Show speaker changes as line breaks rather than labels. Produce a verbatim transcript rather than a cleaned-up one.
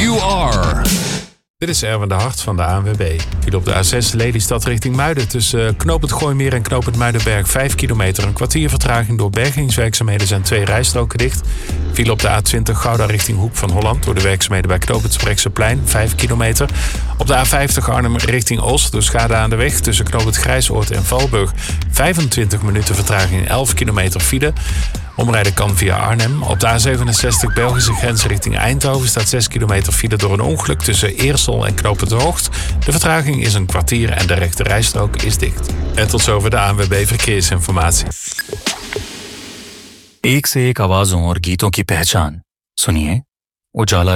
You are.
Dit is Erwin de Hart van de A N W B. Viel op de A zes Lelystad richting Muiden tussen knooppunt Gooimeer en knooppunt Muidenberg vijf kilometer. Een kwartier vertraging door bergingswerkzaamheden zijn twee rijstroken dicht. Viel op de A twintig Gouda richting Hoek van Holland door de werkzaamheden bij knooppunt Sprekseplein vijf kilometer. Op de A vijftig Arnhem richting Oost door schade aan de weg tussen knooppunt Grijsoord en Valburg vijfentwintig minuten vertraging elf kilometer file. Omrijden kan via Arnhem. Op de A zevenenzestig Belgische grens richting Eindhoven staat zes kilometer file door een ongeluk tussen Eersel en knooppunt De Hoogt. De vertraging is een kwartier en de rechte rijstrook is dicht. En tot zover de A N W B Verkeersinformatie.
एक से एक आवाजों और गीतों की पहचान सुनिए उजाला